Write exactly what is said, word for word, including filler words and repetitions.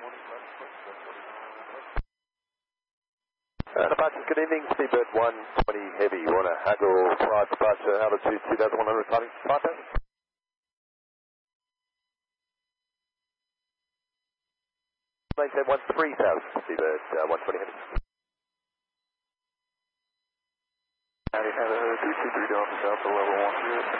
Uh, departure, good evening, Seabird one twenty Heavy. You want to haggle flight departure altitude two thousand one hundred, climbing five thousand? Maintain one three thousand, Seabird uh, one twenty Heavy. Howdy, Heather, two two three Delta Delta, level one zero.